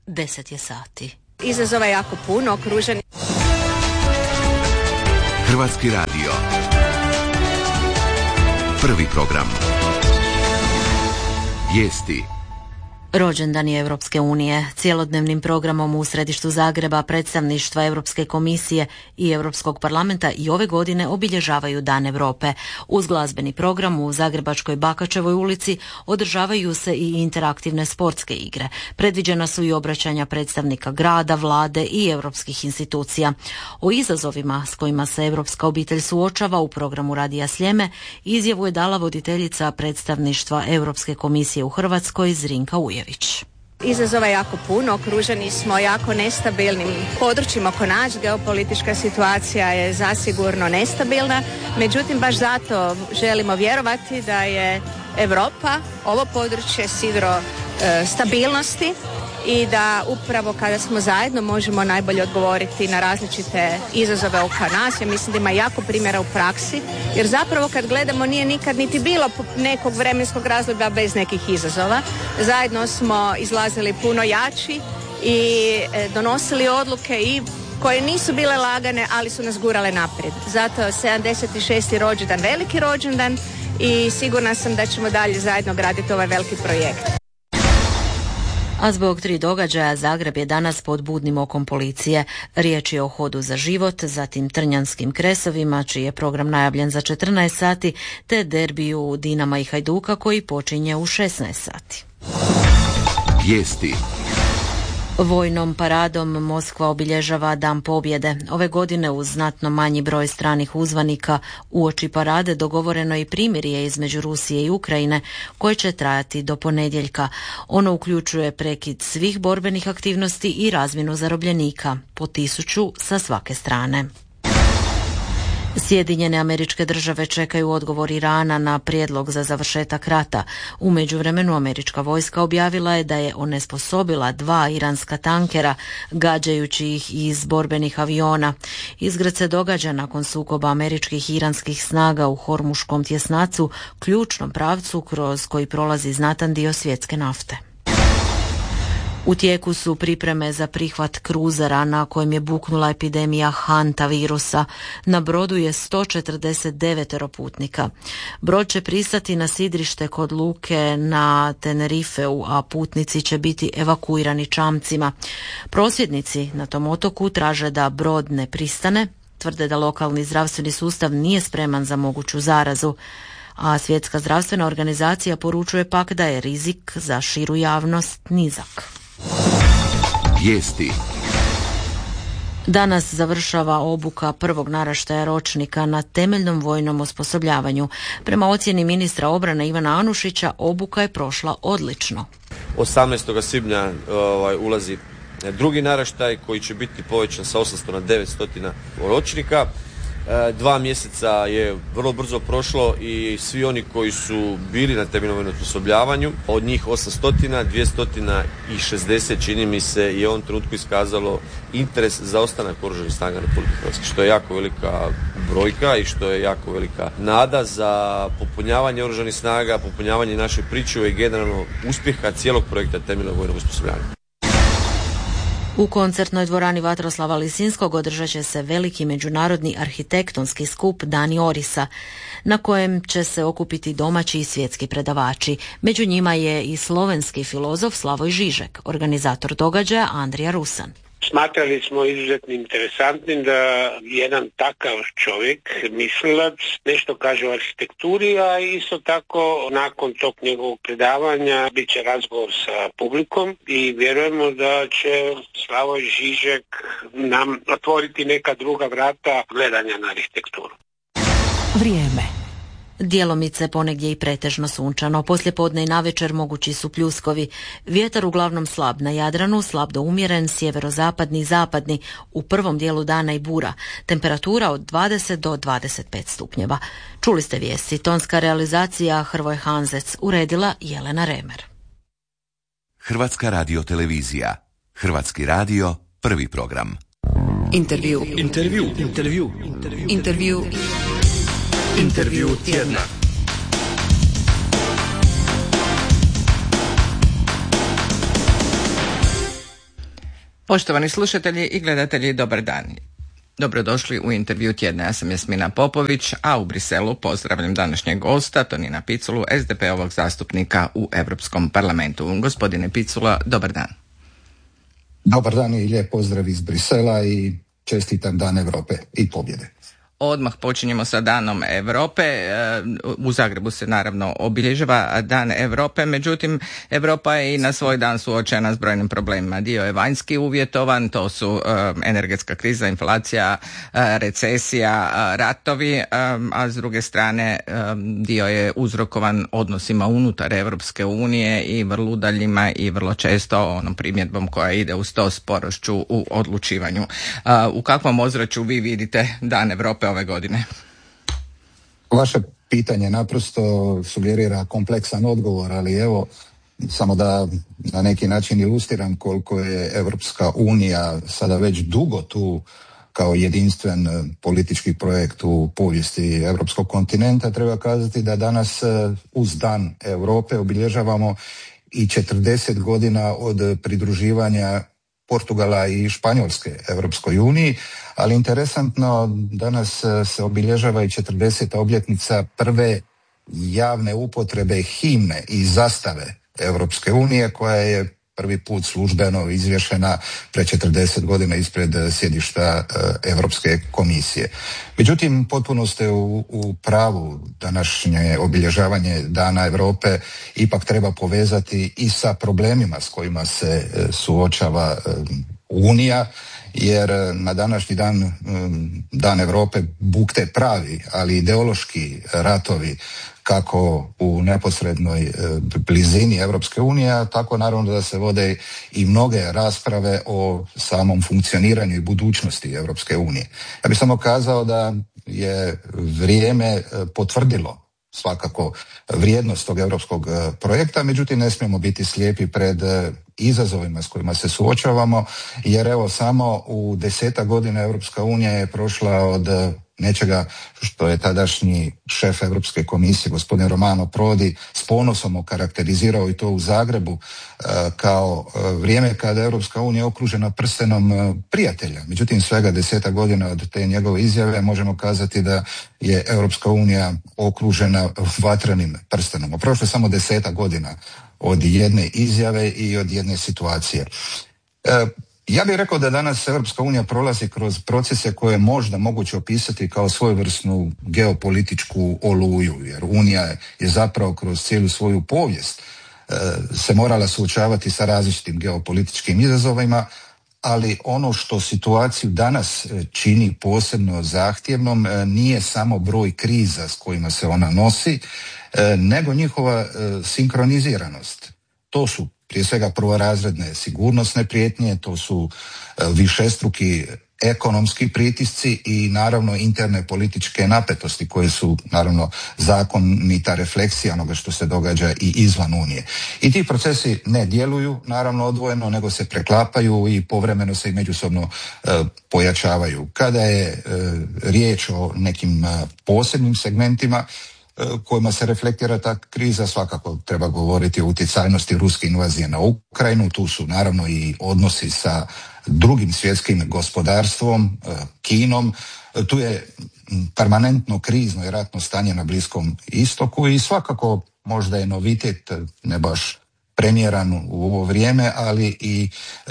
10 je sati. Izazova je jako puno, okružen. Hrvatski radio. Prvi program. Vijesti. Rođendani Europske unije. Cjelodnevnim programom u središtu Zagreba predstavništva Europske komisije i Europskog parlamenta i ove godine obilježavaju Dan Europe. Uz glazbeni program u Zagrebačkoj Bakačevoj ulici održavaju se i interaktivne sportske igre. Predviđena su i obraćanja predstavnika grada, vlade i europskih institucija. O izazovima s kojima se europska obitelj suočava u programu Radija Sljeme izjavu je dala voditeljica predstavništva Europske komisije u Hrvatskoj Zrinka Ujević. Izazova je jako puno, okruženi smo jako nestabilnim područjima oko nas, geopolitička situacija je zasigurno nestabilna, međutim baš zato želimo vjerovati da je Europa, ovo područje sidro stabilnosti i da upravo kada smo zajedno možemo najbolje odgovoriti na različite izazove oko nas. Ja mislim da ima jako primjera u praksi, jer zapravo kad gledamo nije nikad niti bilo nekog vremenskog razdoblja bez nekih izazova. Zajedno smo izlazili puno jači i donosili odluke i koje nisu bile lagane, ali su nas gurale naprijed. Zato 76. rođendan, veliki rođendan i sigurna sam da ćemo dalje zajedno graditi ovaj veliki projekt. A zbog 3 događaja Zagreb je danas pod budnim okom policije. Riječ je o Hodu za život, zatim Trnjanskim kresovima, čiji je program najavljen za 14 sati, te derbiju Dinama i Hajduka koji počinje u 16 sati. Vijesti. Vojnom paradom Moskva obilježava Dan pobjede. Ove godine uz znatno manji broj stranih uzvanika uoči parade dogovoreno je i primirje između Rusije i Ukrajine koje će trajati do ponedjeljka. Ono uključuje prekid svih borbenih aktivnosti i razmjenu zarobljenika, po 1000 sa svake strane. Sjedinjene Američke Države čekaju odgovor Irana na prijedlog za završetak rata. U međuvremenu američka vojska objavila je da je onesposobila 2 iranska tankera, gađajući ih iz borbenih aviona. Izgred se događa nakon sukoba američkih i iranskih snaga u Hormuškom tjesnacu, ključnom pravcu kroz koji prolazi znatan dio svjetske nafte. U tijeku su pripreme za prihvat kruzera na kojem je buknula epidemija hanta virusa. Na brodu je 149 putnika. Brod će pristati na sidrište kod luke na Tenerifeu, a putnici će biti evakuirani čamcima. Prosvjednici na tom otoku traže da brod ne pristane, tvrde da lokalni zdravstveni sustav nije spreman za moguću zarazu, a Svjetska zdravstvena organizacija poručuje pak da je rizik za širu javnost nizak. Vijesti. Danas završava obuka prvog naraštaja ročnika na temeljnom vojnom osposobljavanju. Prema ocjeni ministra obrane Ivana Anušića, obuka je prošla odlično. 18. svibnja ulazi drugi naraštaj koji će biti povećan sa 800 na 900 ročnika. 2 mjeseca je vrlo brzo prošlo i svi oni koji su bili na temeljnom vojnom osposobljavanju, od njih 800, 260 čini mi se je u ovom trenutku iskazalo interes za ostanak Oružanih snaga Republike Hrvatske, što je jako velika brojka i što je jako velika nada za popunjavanje Oružanih snaga, popunjavanje naše pričuve i generalno uspjeha cijelog projekta temeljnog vojnog osposobljavanja. U koncertnoj dvorani Vatroslava Lisinskog održat će se veliki međunarodni arhitektonski skup Dani Orisa, na kojem će se okupiti domaći i svjetski predavači. Među njima je i slovenski filozof Slavoj Žižek, organizator događaja Andrija Rusan. Smatrali smo izuzetno interesantnim da jedan takav čovjek, mislilac, nešto kaže o arhitekturi, a isto tako nakon tog njegovog predavanja bit će razgovor sa publikom i vjerujemo da će Slavoj Žižek nam otvoriti neka druga vrata gledanja na arhitekturu. Vrijeme. Djelomice ponegdje i pretežno sunčano. Poslijepodne i navečer mogući su pljuskovi. Vjetar uglavnom slab na Jadranu, slab do umjeren, sjeverozapadni i zapadni. U prvom dijelu dana i bura. Temperatura od 20 do 25 stupnjeva. Čuli ste vijesti. Tonska realizacija Hrvoje Hanzec. Uredila Jelena Remer. Hrvatska radiotelevizija. Hrvatski radio, prvi program. Intervju tjedna. Poštovani slušatelji i gledatelji, dobar dan. Dobrodošli u intervju tjedna. Ja sam Jasmina Popović, a u Briselu pozdravljam današnjeg gosta, Tonina Piculu, SDP-ovog zastupnika u Europskom parlamentu. Gospodine Picula, dobar dan. Dobar dan i lijep pozdrav iz Brisela i čestitam Dan Europe i pobjede. Odmah počinjemo sa Danom Europe. U Zagrebu se naravno obilježava Dan Europe, međutim Europa je i na svoj dan suočena s brojnim problemima. Dio je vanjski uvjetovan, to su energetska kriza, inflacija, recesija, ratovi, a s druge strane dio je uzrokovan odnosima unutar Europske unije i vrlo udaljima i vrlo često onom primjedbom koja ide uz to sporošću u odlučivanju. U kakvom ozračju vi vidite Dan Europe ove godine? Vaše pitanje naprosto sugerira kompleksan odgovor, ali evo, samo da na neki način ilustriram koliko je Europska unija sada već dugo tu kao jedinstven politički projekt u povijesti europskog kontinenta. Treba kazati da danas uz Dan Europe obilježavamo i 40 godina od pridruživanja Portugala i Španjolske Europskoj uniji, ali interesantno danas se obilježava i 40. obljetnica prve javne upotrebe himne i zastave Europske unije, koja je prvi put službeno izvješena pre 40 godina ispred sjedišta Europske komisije. Međutim, potpuno ste u pravu, današnje obilježavanje Dana Europe ipak treba povezati i sa problemima s kojima se suočava Unija, jer na današnji Dan Europe bukte pravi, ali ideološki ratovi kako u neposrednoj blizini Europske unije, tako naravno da se vode i mnoge rasprave o samom funkcioniranju i budućnosti Europske unije. Ja bih samo kazao da je vrijeme potvrdilo svakako vrijednost tog europskog projekta, međutim ne smijemo biti slijepi pred izazovima s kojima se suočavamo, jer evo samo u 10 godina Europska unija je prošla od nečega što je tadašnji šef Europske komisije, gospodin Romano Prodi, s ponosom okarakterizirao i to u Zagrebu kao vrijeme kada je Europska unija okružena prstenom prijatelja. Međutim, svega 10 godina od te njegove izjave možemo kazati da je Europska unija okružena vatrenim prstenom. Prošlo je samo 10 godina od jedne izjave i od jedne situacije. Ja bih rekao da danas Europska unija prolazi kroz procese koje je možda moguće opisati kao svojevrsnu geopolitičku oluju, jer Unija je zapravo kroz cijelu svoju povijest se morala suočavati sa različitim geopolitičkim izazovima, ali ono što situaciju danas čini posebno zahtjevnom nije samo broj kriza s kojima se ona nosi, nego njihova sinkroniziranost. To su prije svega prvorazredne sigurnosne prijetnje, to su višestruki ekonomski pritisci i naravno interne političke napetosti koje su naravno zakonita refleksija onoga što se događa i izvan Unije. I ti procesi ne djeluju naravno odvojeno, nego se preklapaju i povremeno se i međusobno pojačavaju. Kada je riječ o nekim posebnim segmentima kojima se reflektira ta kriza, svakako treba govoriti o utjecajnosti ruske invazije na Ukrajinu. Tu su naravno i odnosi sa drugim svjetskim gospodarstvom, Kinom. Tu je permanentno krizno i ratno stanje na Bliskom istoku i svakako možda je novitet, ne baš premijeran u ovo vrijeme, ali i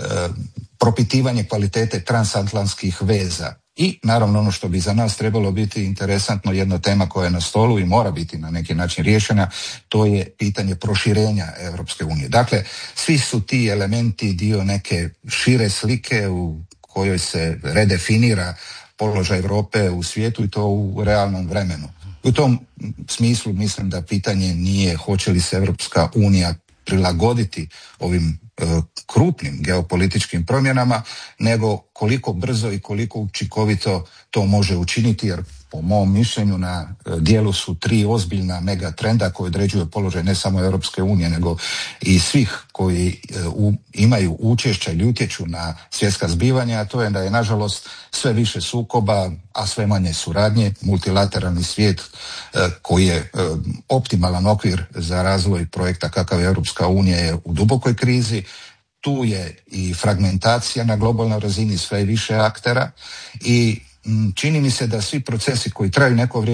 propitivanje kvalitete transatlantskih veza. I naravno ono što bi za nas trebalo biti interesantno, jedna tema koja je na stolu i mora biti na neki način riješena, to je pitanje proširenja Europske unije. Dakle, svi su ti elementi dio neke šire slike u kojoj se redefinira položaj Europe u svijetu i to u realnom vremenu. U tom smislu mislim da pitanje nije hoće li se Europska unija prilagoditi ovim krupnim geopolitičkim promjenama, nego koliko brzo i koliko učinkovito to može učiniti, jer po mom mišljenju na dijelu su 3 ozbiljna megatrenda koji određuju položaj ne samo Europske unije, nego i svih koji imaju učešća ili utječu na svjetska zbivanja, a to je da je nažalost sve više sukoba, a sve manje suradnje. Multilateralni svijet koji je optimalan okvir za razvoj projekta kakav je Europska unija je u dubokoj krizi. tu je i fragmentacija na globalnoj razini, sve više aktera i čini mi se da svi procesi koji traju neko vrijeme